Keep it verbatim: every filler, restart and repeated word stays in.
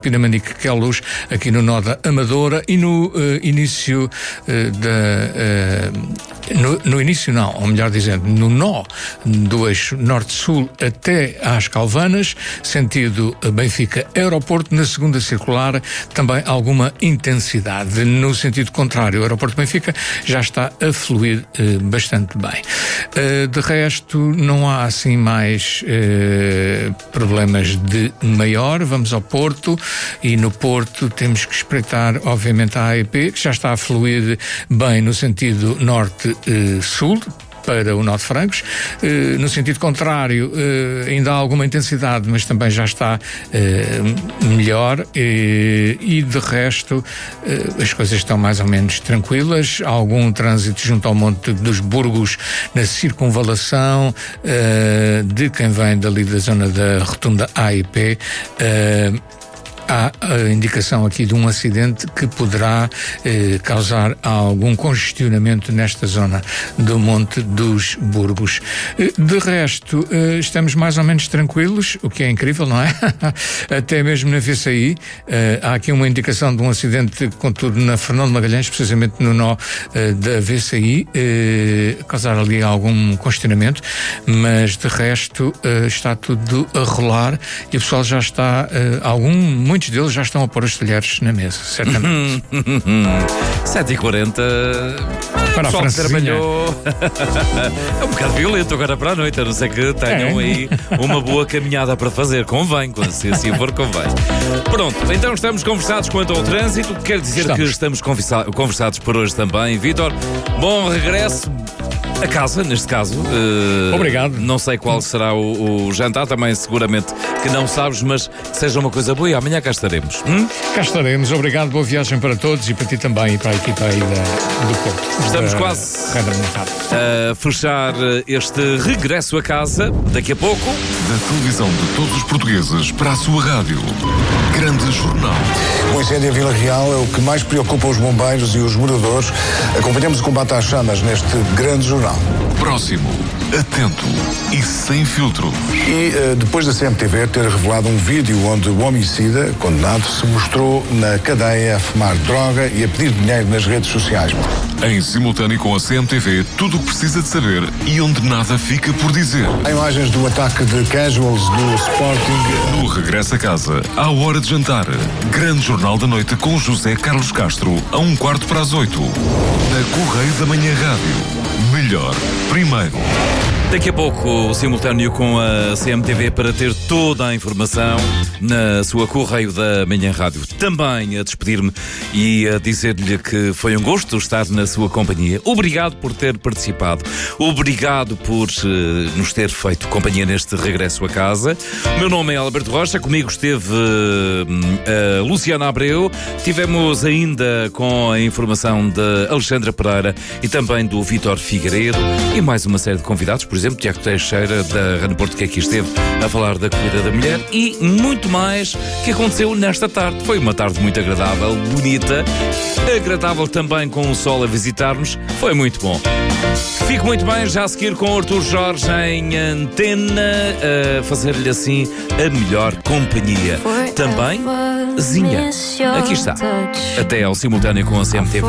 Pinamanique, que é a luz aqui no nó da Amadora e no uh, início uh, da... Uh, no, no início não, ou melhor dizendo, no nó do eixo norte-sul até às Calvanas, sentido Benfica-Aeroporto, na segunda circular também alguma intensidade. No sentido contrário, o Aeroporto de Benfica já está a fluir uh, bastante bem. Uh, de resto, não há assim mais uh, problemas de maior. Vamos ao Porto. E no Porto temos que espreitar, obviamente, a A E P, que já está a fluir bem no sentido norte-sul, para o nó de Francos. Uh, no sentido contrário, uh, ainda há alguma intensidade, mas também já está uh, melhor. Uh, e de resto, uh, as coisas estão mais ou menos tranquilas. Há algum trânsito junto ao Monte dos Burgos, na circunvalação, uh, de quem vem dali da zona da rotunda A E P. Uh, Há a indicação aqui de um acidente que poderá eh, causar algum congestionamento nesta zona do Monte dos Burgos. Eh, de resto, eh, estamos mais ou menos tranquilos, o que é incrível, não é? Até mesmo na V C I. Eh, há aqui uma indicação de um acidente, contudo, na Fernão de Magalhães, precisamente no nó eh, da V C I, eh, causar ali algum congestionamento, mas de resto eh, está tudo a rolar e o pessoal já está, eh, algum, muito Muitos deles já estão a pôr os talheres na mesa, certamente. sete e quarenta para a Francesinha. Trabalhou. É um bocado violento agora para a noite, a não ser que tenham é. aí uma boa caminhada para fazer. Convém, se assim for, convém. Pronto, então estamos conversados quanto ao trânsito. Quer dizer estamos. que estamos conversa- conversados por hoje também. Vítor, bom regresso a casa, neste caso. Uh, Obrigado. Não sei qual será o, o jantar, também seguramente que não sabes, mas seja uma coisa boa e amanhã cá estaremos. Hum? Cá estaremos. Obrigado, boa viagem para todos e para ti também e para a equipa aí da, do Porto. Estamos da, quase a fechar este regresso a casa. Daqui a pouco. Da televisão de todos os portugueses para a sua rádio. Grande Jornal. O incêndio em Vila Real é o que mais preocupa os bombeiros e os moradores. Acompanhamos o combate às chamas neste Grande Jornal. Próximo, atento e sem filtro. E uh, depois da C M T V ter revelado um vídeo onde o homicida, condenado, se mostrou na cadeia a fumar droga e a pedir dinheiro nas redes sociais. Em simultâneo com a C M T V, tudo o que precisa de saber e onde nada fica por dizer. Há imagens do ataque de casuals do Sporting. No regresso a casa, à hora de jantar. Grande Jornal da Noite com José Carlos Castro, a um quarto para as oito. Na Correio da Manhã Rádio. Melhor primeiro. Daqui a pouco o simultâneo com a C M T V para ter toda a informação na sua Correio da Manhã Rádio. Também a despedir-me e a dizer-lhe que foi um gosto estar na sua companhia. Obrigado por ter participado. Obrigado por uh, nos ter feito companhia neste regresso a casa. O meu nome é Alberto Rocha. Comigo esteve uh, a Luciana Abreu. Tivemos ainda com a informação de Alexandra Pereira e também do Vítor Figueiredo e mais uma série de convidados. Por exemplo, Tiago Teixeira da Rádio Porto, que aqui esteve a falar da corrida da mulher e muito mais que aconteceu nesta tarde. Foi uma tarde muito agradável, bonita, agradável também com o sol a visitar-nos. Foi muito bom. Fico muito bem já a seguir com o Artur Jorge em antena, a fazer-lhe assim a melhor companhia. Também, Zinha. Aqui está. Até ao simultâneo com a C M T V.